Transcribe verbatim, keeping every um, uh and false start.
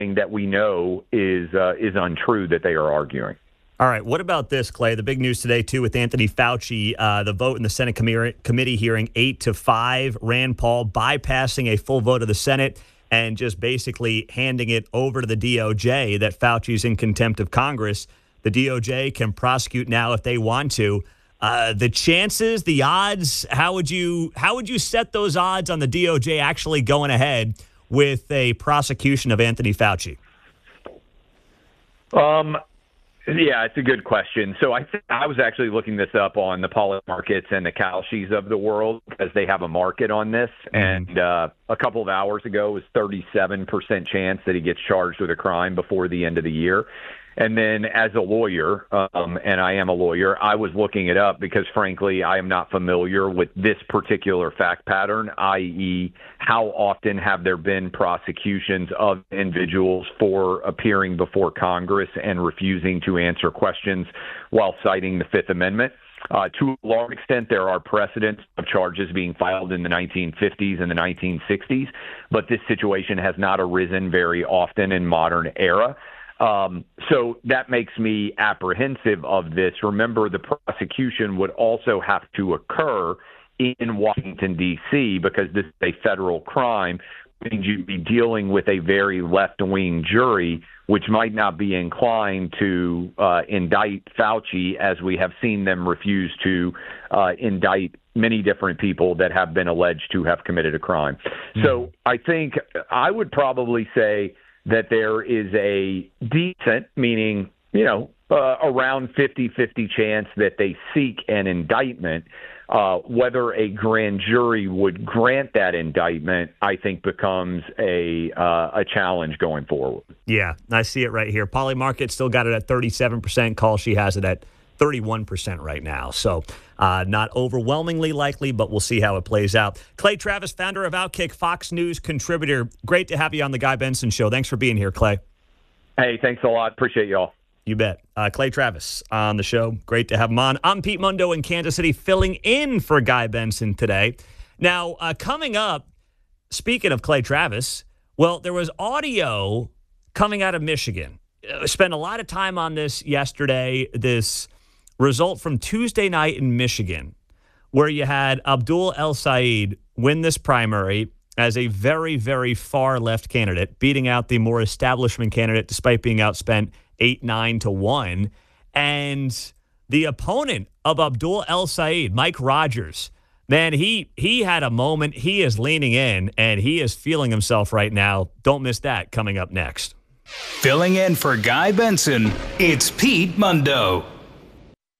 that we know is uh, is untrue that they are arguing. All right. What about this, Clay? The big news today, too, with Anthony Fauci, uh, the vote in the Senate com- committee hearing eight to five, Rand Paul bypassing a full vote of the Senate and just basically handing it over to the D O J that Fauci's in contempt of Congress. The D O J can prosecute now if they want to. Uh, the chances, the odds, how would you how would you set those odds on the D O J actually going ahead with a prosecution of Anthony Fauci? Um. Yeah, it's a good question. So I think I was actually looking this up on the Polymarkets and the Kalshis of the world because they have a market on this. And uh, a couple of hours ago it was thirty-seven percent chance that he gets charged with a crime before the end of the year. And then as a lawyer, um, and I am a lawyer, I was looking it up because, frankly, I am not familiar with this particular fact pattern, that is how often have there been prosecutions of individuals for appearing before Congress and refusing to answer questions while citing the Fifth Amendment. Uh, to a large extent, there are precedents of charges being filed in the nineteen fifties and the nineteen sixties, but this situation has not arisen very often in modern era. Um, so that makes me apprehensive of this. Remember, the prosecution would also have to occur in Washington, D C, because this is a federal crime, which means you'd be dealing with a very left-wing jury, which might not be inclined to uh, indict Fauci, as we have seen them refuse to uh, indict many different people that have been alleged to have committed a crime. Mm-hmm. So I think I would probably say that there is a decent, meaning, you know, uh, around fifty-fifty chance that they seek an indictment. Uh, whether a grand jury would grant that indictment, I think, becomes a uh, a challenge going forward. Yeah, I see it right here. Polymarket still got it at thirty-seven percent. Kalshi has it at thirty-one percent right now. So uh, not overwhelmingly likely, but we'll see how it plays out. Clay Travis, founder of Outkick, Fox News contributor. Great to have you on the Guy Benson Show. Thanks for being here, Clay. Hey, thanks a lot. Appreciate y'all. You bet. Uh, Clay Travis on the show. Great to have him on. I'm Pete Mundo in Kansas City, filling in for Guy Benson today. Now, uh, coming up, speaking of Clay Travis, well, there was audio coming out of Michigan. Uh, spent a lot of time on this yesterday, this result from Tuesday night in Michigan, where you had Abdul El-Sayed win this primary as a very, very far left candidate, beating out the more establishment candidate despite being outspent eight nine to one. And the opponent of Abdul El-Sayed, Mike Rogers, man, he he had a moment. He is leaning in, and he is feeling himself right now. Don't miss that coming up next. Filling in for Guy Benson, it's Pete Mundo.